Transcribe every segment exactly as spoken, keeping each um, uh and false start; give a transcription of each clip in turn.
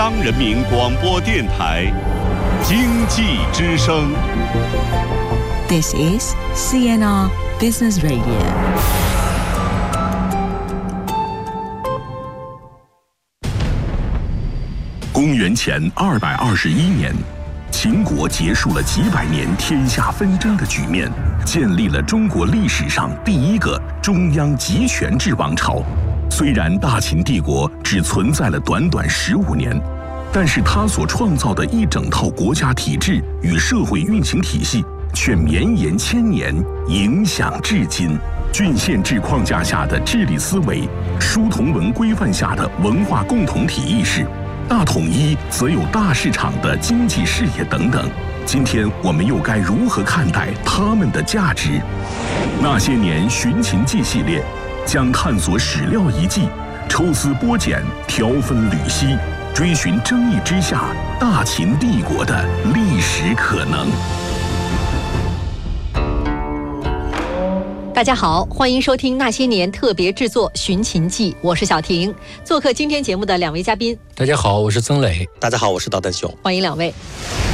央人民广播电台经济之声。 This is C N R Business Radio。 公元前二百二十一年，秦国结束了几百年天下纷争的局面，建立了中国历史上第一个中央集权制王朝。虽然大秦帝国只存在了短短十五年，但是它所创造的一整套国家体制与社会运行体系却绵延千年，影响至今。郡县制框架下的治理思维，书同文规范下的文化共同体意识，大统一则有大市场的经济视野等等。今天我们又该如何看待它们的价值？那些年寻秦记系列将探索史料遗迹，抽丝剥茧，挑分缕析，追寻争议之下大秦帝国的历史可能。 大家好，欢迎收听那些年特别制作《寻秦记》，我是小婷。做客今天节目的两位嘉宾， 大家好，我是曾磊。 大家好，我是导弹熊。 欢迎两位。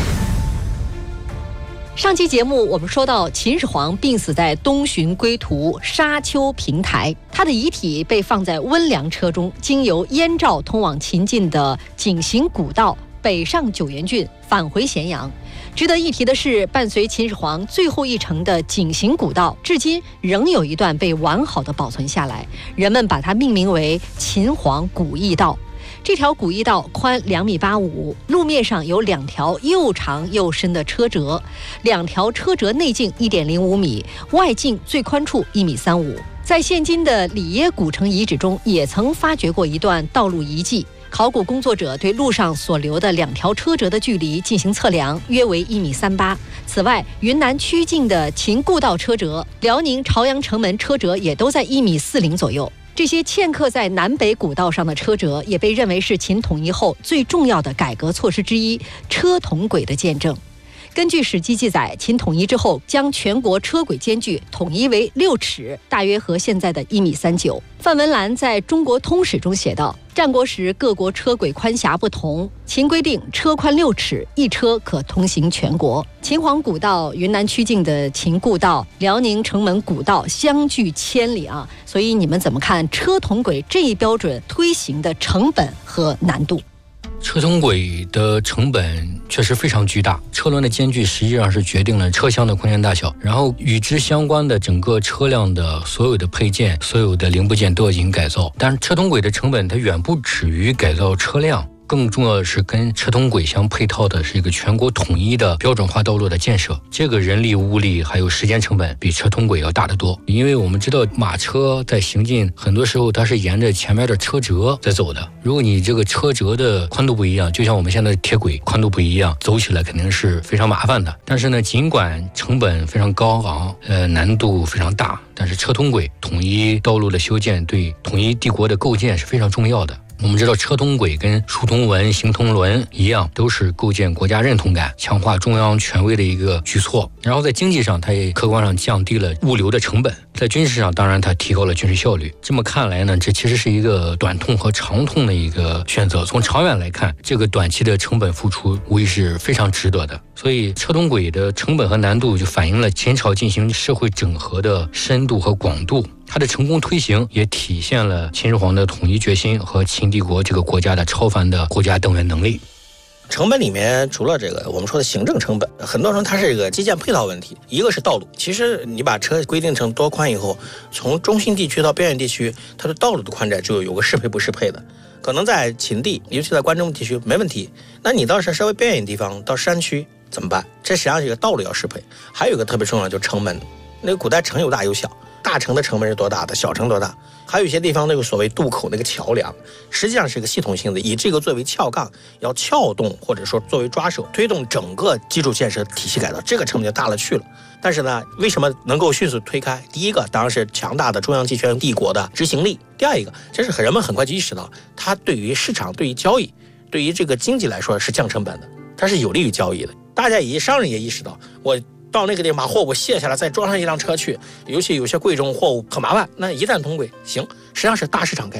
上期节目我们说到，秦始皇病死在东巡归途沙丘平台，他的遗体被放在温凉车中，经由燕赵通往秦晋的井陉古道北上九原郡，返回咸阳。值得一提的是，伴随秦始皇最后一程的井陉古道，至今仍有一段被完好的保存下来，人们把它命名为秦皇古驿道。这条古驿道宽两米八五，路面上有两条又长又深的车辙，两条车辙内径一点零五米，外径最宽处一米三五。在现今的里耶古城遗址中，也曾发掘过一段道路遗迹。考古工作者对路上所留的两条车辙的距离进行测量，约为一米三八。此外，云南曲靖的秦故道车辙、辽宁朝阳城门车辙也都在一米四零左右。这些嵌刻在南北古道上的车辙，也被认为是秦统一后最重要的改革措施之一——车同轨的见证。根据《史记》记载，秦统一之后，将全国车轨间距统一为六尺，大约和现在的一米三九。范文澜在中国通史中写道：战国时各国车轨宽狭不同，秦规定车宽六尺，一车可通行全国。秦皇古道、云南曲靖的秦故道、辽宁城门古道相距千里啊！所以你们怎么看车同轨这一标准推行的成本和难度？ 车同轨的成本确实非常巨大，车轮的间距实际上是决定了车厢的空间大小，然后与之相关的整个车辆的所有的配件、所有的零部件都要进行改造。但是车同轨的成本它远不止于改造车辆，更重要的是跟车同轨相配套的是一个全国统一的标准化道路的建设，这个人力物力还有时间成本比车同轨要大得多。因为我们知道马车在行进很多时候它是沿着前面的车辙在走的，如果你这个车辙的宽度不一样，就像我们现在的铁轨宽度不一样，走起来肯定是非常麻烦的。但是呢，尽管成本非常高昂，呃，难度非常大，但是车同轨统一道路的修建对统一帝国的构建是非常重要的。我们知道车同轨跟书同文、行同伦一样，都是构建国家认同感、强化中央权威的一个举措。然后在经济上，它也客观上降低了物流的成本；在军事上，当然它提高了军事效率。这么看来呢，这其实是一个短痛和长痛的一个选择。从长远来看，这个短期的成本付出无疑是非常值得的。所以车同轨的成本和难度就反映了秦朝进行社会整合的深度和广度。它的成功推行也体现了秦始皇的统一决心和秦帝国这个国家的超凡的国家动员能力。 成本里面除了这个我们说的行政成本，很多时候它是一个基建配套问题。一个是道路，其实你把车规定成多宽以后，从中心地区到边远地区，它的道路的宽窄就有个适配不适配的。可能在秦地，尤其在关中地区没问题，那你到是稍微边远地方，到山区怎么办？这实际上是一个道路要适配。还有一个特别重要就是城门，那个古代城有大有小，大城的城门是多大的，小城多大，还有一些地方那个所谓渡口那个桥梁，实际上是一个系统性的，以这个作为撬杠，要撬动或者说作为抓手，推动整个基础建设体系改造，这个成本就大了去了。但是呢，为什么能够迅速推开？第一个当然是强大的中央集权帝国的执行力，第二一个，这是人们很快就意识到，它对于市场、对于交易、对于这个经济来说是降成本的，它是有利于交易的。大家也商人也意识到，我到那个地方把货物卸下来，再装上一辆车去，尤其有些贵重货物很麻烦。那一旦通轨，行，实际上是大市场概念。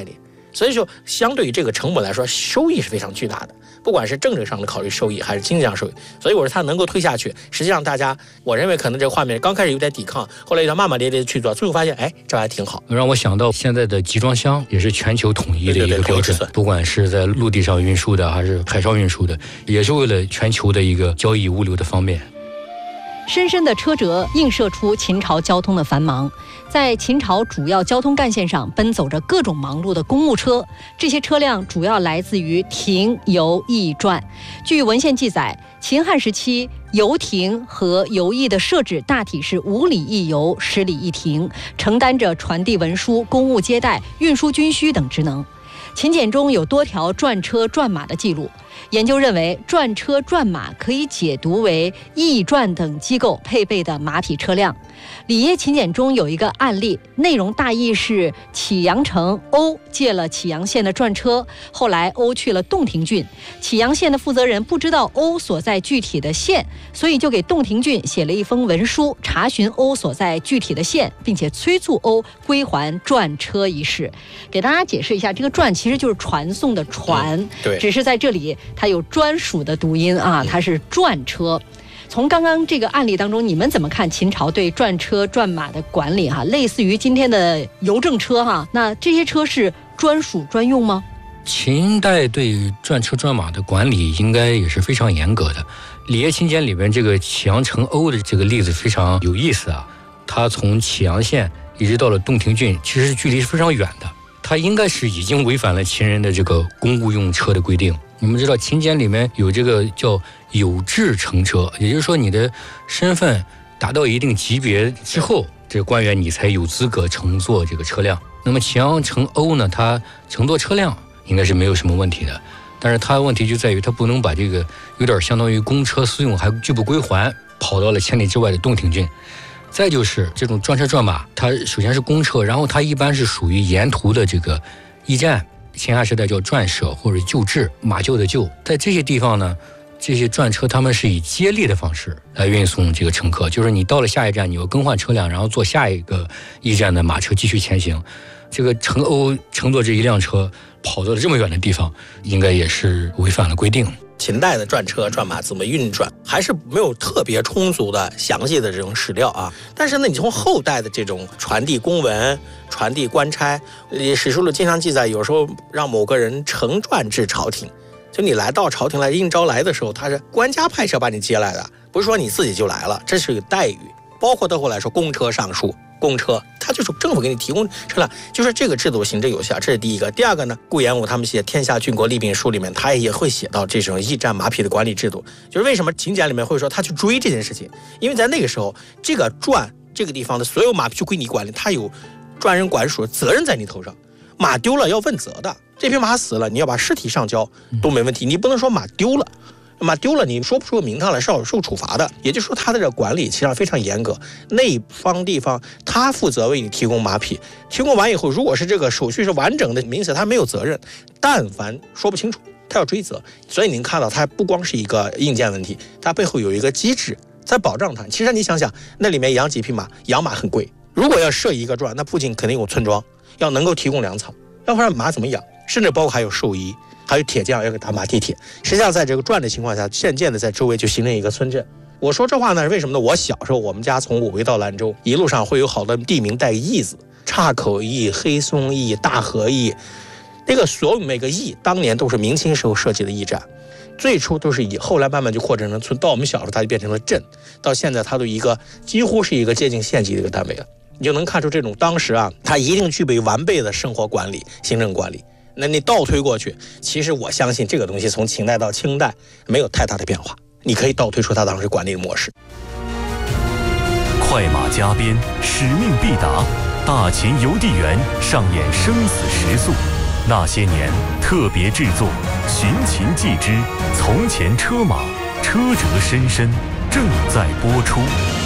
所以说相对于这个成本来说，收益是非常巨大的，不管是政治上的考虑收益还是经济上收益。所以我说它能够推下去，实际上大家我认为可能这个画面刚开始有点抵抗，后来要慢慢咧咧去做，最后发现哎这还挺好。 让我想到现在的集装箱也是全球统一的一个标准，不管是在陆地上运输的还是海上运输的，也是为了全球的一个交易物流的方便。 深深的车辙映射出秦朝交通的繁忙，在秦朝主要交通干线上奔走着各种忙碌的公务车，这些车辆主要来自于亭、游、驿、传。据文献记载，秦汉时期游亭和游驿的设置大体是五里一游，十里一亭，承担着传递文书、公务接待、运输军需等职能。秦简中有多条转车转马的记录，研究认为转车转马可以解读为驿传等机构配备的马匹车辆。里耶秦简中有一个案例，内容大意是启阳城欧借了启阳县的转车，后来欧去了洞庭郡，启阳县的负责人不知道欧所在具体的县，所以就给洞庭郡写了一封文书，查询欧所在具体的县，并且催促欧归还转车一事。给大家解释一下，这个转其实就是传送的传、嗯、 对， 只是在这里它有专属的读音啊，它是转车。从刚刚这个案例当中，你们怎么看秦朝对转车转马的管理哈？类似于今天的邮政车哈，那这些车是专属专用吗？ 秦代对转车转马的管理应该也是非常严格的。里耶秦简里边这个启阳城欧的这个例子非常有意思啊，它从启阳县一直到了洞庭郡，其实距离是非常远的，它应该是已经违反了秦人的这个公务用车的规定。你们知道秦简里面有这个叫有制乘车，也就是说你的身份达到一定级别之后，这个官员你才有资格乘坐这个车辆。那么启阳城欧呢，它乘坐车辆应该是没有什么问题的，但是它的问题就在于它不能把这个有点相当于公车私用还拒不归还，跑到了千里之外的洞庭郡。再就是这种转车转马，它首先是公车，然后它一般是属于沿途的这个驿站，秦汉时代叫转舍或者旧制，马厩的厩。在这些地方呢，这些转车他们是以接力的方式来运送这个乘客，就是你到了下一站，你要更换车辆，然后坐下一个驿站的马车继续前行。这个城欧乘坐这一辆车跑到了这么远的地方，应该也是违反了规定。 秦代的转车转马怎么运转，还是没有特别充足的详细的这种史料啊。但是呢，你从后代的这种传递公文、传递官差，史书里经常记载，有时候让某个人乘转至朝廷，就你来到朝廷来应召来的时候，他是官家派车把你接来的，不是说你自己就来了，这是个待遇。包括到后来说公车上书。公车，它就是政府给你提供车辆，就是这个制度行之有效，这是第一个。第二个呢，顾炎武他们写《天下郡国利病书》里面，他也会写到这种驿站马匹的管理制度。就是为什么秦简里面会说他去追这件事情，因为在那个时候，这个转这个地方的所有马匹就归你管理，他有专人管属，责任在你头上。马丢了要问责的，这匹马死了，你要把尸体上交都没问题，你不能说马丢了。马丢了，你说不出名堂来是要受处罚的。也就是说，他的这个管理其实上非常严格。那方地方他负责为你提供马匹，提供完以后，如果是这个手续是完整的，明显他没有责任。但凡说不清楚，他要追责。所以您看到，它不光是一个硬件问题，它背后有一个机制在保障它。其实你想想，那里面养几匹马，养马很贵。如果要设一个转，那附近肯定有村庄，要能够提供粮草，要不然马怎么养？甚至包括还有兽医。还有铁匠要给打马地铁，实际上在这个转的情况下，渐渐的在周围就形成一个村镇。我说这话呢是为什么呢？我小时候我们家从武威到兰州，一路上会有好多地名带驿字，岔口驿、黑松驿、大河驿，那个所有每个驿当年都是明清时候设计的驿站，最初都是以，后来慢慢就扩展成村，到我们小时候它就变成了镇，到现在它都一个几乎是一个接近县级的一个单位了。你就能看出这种当时啊，它一定具备完备的生活管理、行政管理。那你倒推过去，其实我相信这个东西从秦代到清代没有太大的变化，你可以倒推出它当时管理的模式。 快马加鞭，使命必达，大秦邮递员上演生死时速。那些年特别制作，寻秦记之从前车马，车辙深深，正在播出。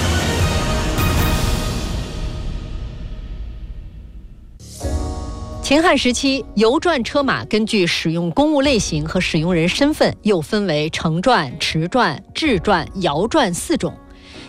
秦汉时期，邮转车马根据使用公务类型和使用人身份，又分为乘转、持转、制转、摇转四种。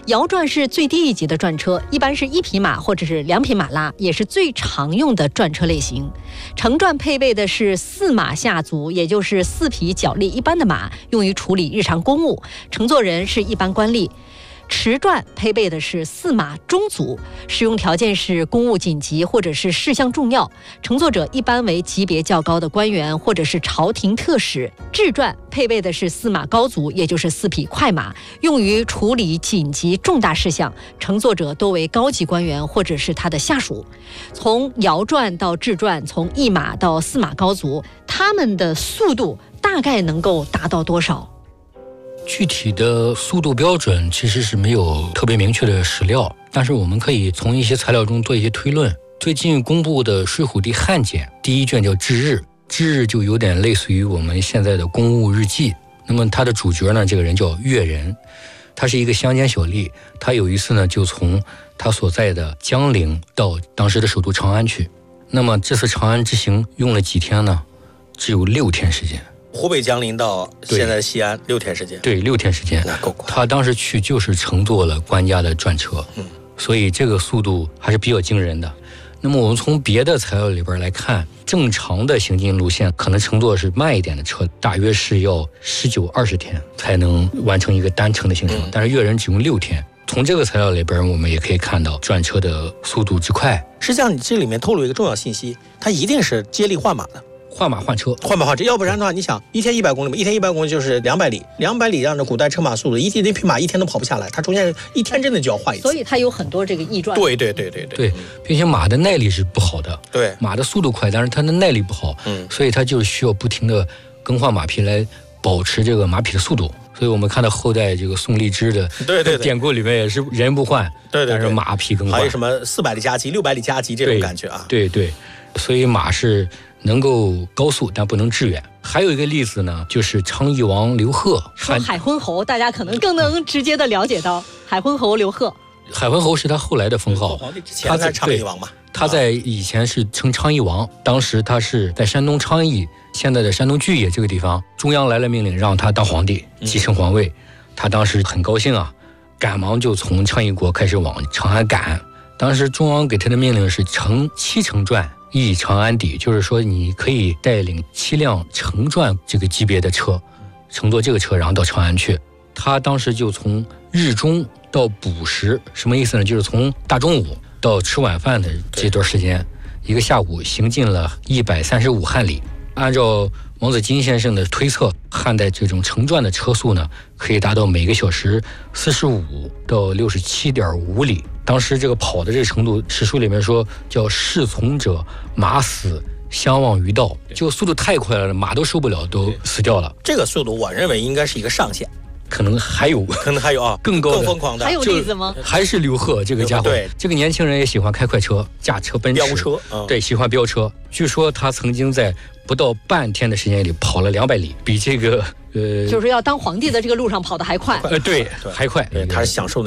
摇转是最低一级的转车，一般是一匹马或者是两匹马拉，也是最常用的转车类型。程转配备的是四马下足，也就是四匹脚力一般的马，用于处理日常公务，乘坐人是一般官吏。驰转配备的是四马中足，使用条件是公务紧急或者是事项重要，乘坐者一般为级别较高的官员或者是朝廷特使。至转配备的是四马高足，也就是四匹快马，用于处理紧急重大事项，乘坐者多为高级官员或者是他的下属。从摇转到至转，从一马到四马高足，他们的速度大概能够达到多少？ 具体的速度标准其实是没有特别明确的史料，但是我们可以从一些材料中做一些推论。最近公布的《睡虎地汉简》第一卷叫《至日》，至日就有点类似于我们现在的公务日记。那么它的主角呢，这个人叫岳仁，他是一个乡间小吏，他有一次呢就从他所在的江陵到当时的首都长安去。那么这次长安之行用了几天呢？只有六天时间。 湖北江陵到现在的西安六天时间， 对，六天时间， 那够快。 他当时去就是乘坐了官家的转车，嗯，所以这个速度还是比较惊人的。那么我们从别的材料里边来看，正常的行进路线可能乘坐是慢一点的车，大约是要十九二十天才能完成一个单程的行程，嗯、但是岳仁只用六天。从这个材料里边，我们也可以看到转车的速度之快。 实际上，你这里面透露一个重要信息，它一定是接力换马的。 换马换车， 换马换车，要不然的话，你想一天一百公里嘛，一天一百公里就是两百里，两百里按照古代车马速度，一天那匹马一天都跑不下来，它中间一天真的就要换一次， 所以它有很多这个驿转。 对对对对对， 对，并且马的耐力是不好的， 对， 马的速度快，但是它的耐力不好，嗯，所以它就需要不停的更换马匹来保持这个马匹的速度。所以我们看到后代这个宋荔枝的对对典故里面也是人不换， 对对， 但是马匹更换， 还有什么四百里加急、六百里加急这种感觉啊？ 对对，所以马是能够高速，但不能致远。还有一个例子呢，就是昌邑王刘贺。 说海昏侯，大家可能更能直接的了解到海昏侯刘贺。 海昏侯是他后来的封号， 他在昌邑王嘛。 他在以前是称昌邑王，当时他是在山东昌邑，现在的山东巨野这个地方，中央来了命令让他当皇帝，继承皇位。他当时很高兴啊，赶忙就从昌邑国开始往长安赶。当时中央给他的命令是乘七乘转诣长安邸，就是说你可以带领七辆乘转这个级别的车，乘坐这个车然后到长安去。他当时就从日中到补时，什么意思呢？就是从大中午到吃晚饭的这段时间，一个下午行进了一百三十五汉里。按照王子金先生的推测，汉代这种乘转的车速呢，可以达到每个小时四十五到六十七点五里。当时这个跑的这个程度，史书里面说叫侍从者马死相忘于道，就速度太快了，马都受不了，都死掉了。 这个速度我认为应该是一个上限， 可能还有， 可能还有啊， 更高的、 更疯狂的。 还有例子吗？ 还是刘贺这个家伙， 对， 这个年轻人也喜欢开快车，驾车奔驰， 飙车，嗯、 对，喜欢飙车。据说他曾经在不到半天的时间里跑了两百里，比这个呃， 就是要当皇帝的这个路上跑得还快。 呃，对，还快， 对，他是享受